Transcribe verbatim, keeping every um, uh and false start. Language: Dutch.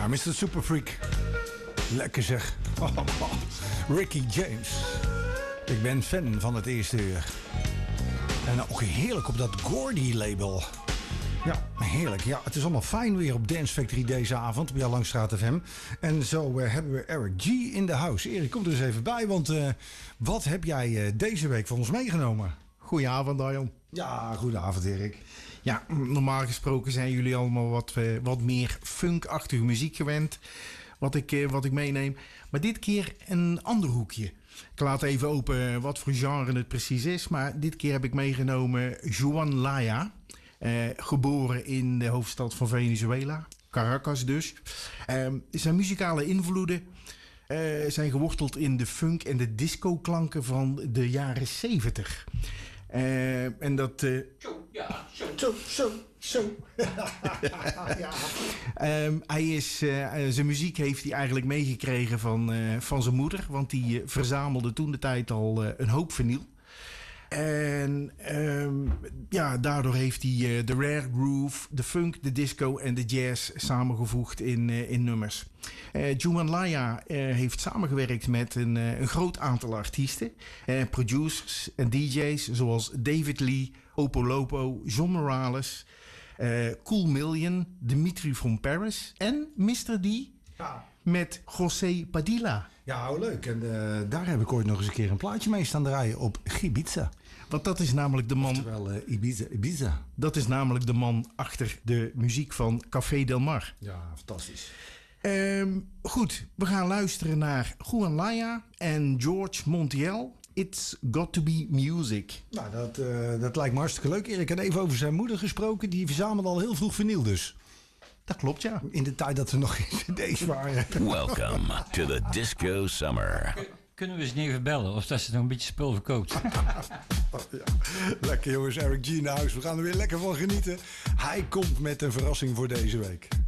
Ja, mister Superfreak. Lekker zeg. Ricky James. Ik ben fan van het eerste uur. En ook heerlijk op dat Gordy-label. Ja, heerlijk. Ja, het is allemaal fijn weer op Dance Factory deze avond op Jan Langstraat F M. En zo uh, hebben we Eric G in de house. Erik, kom er eens even bij, want uh, wat heb jij uh, deze week voor ons meegenomen? Goedenavond, Arjan. Ja, goedenavond, Erik. Ja, normaal gesproken zijn jullie allemaal wat, uh, wat meer funkachtige muziek gewend. Wat ik, uh, wat ik meeneem. Maar dit keer een ander hoekje. Ik laat even open wat voor genre het precies is. Maar dit keer heb ik meegenomen Juan Laya. Uh, geboren in de hoofdstad van Venezuela. Caracas dus. Uh, zijn muzikale invloeden uh, zijn geworteld in de funk en de disco-klanken van de jaren zeventig. Uh, en dat... Uh, zo, ja, zo, zo, zo, zo. ja. um, hij is, uh, zijn muziek heeft hij eigenlijk meegekregen van, uh, van zijn moeder. Want die uh, verzamelde toen de tijd al uh, een hoop vinyl. En um, ja, daardoor heeft hij uh, de rare groove, de funk, de disco en de jazz samengevoegd in, uh, in nummers. Uh, Juan Laya uh, heeft samengewerkt met een, uh, een groot aantal artiesten, uh, producers en D J's zoals David Lee, Opolopo, John Morales, uh, Cool Million, Dimitri from Paris en mister D ja. met José Padilla. Ja, oh, leuk. En uh, daar heb ik ooit nog eens een keer een plaatje mee staan draaien op Ibiza. Want dat is namelijk de man... Oftewel uh, Ibiza, Ibiza. Dat is namelijk de man achter de muziek van Café Del Mar. Ja, fantastisch. Um, goed, we gaan luisteren naar Juan Laya en George Montiel. It's Got To Be Music. Nou, dat, uh, dat lijkt me hartstikke leuk. Erik had even over zijn moeder gesproken. Die verzamelde al heel vroeg vinyl dus. Dat klopt, ja. In de tijd dat er nog geen cd's waren. Welcome to the Disco Summer. Kunnen we eens niet even bellen of dat ze nog een beetje spul verkoopt? Ja. Lekker jongens, Eric G in de huis. We gaan er weer lekker van genieten. Hij komt met een verrassing voor deze week.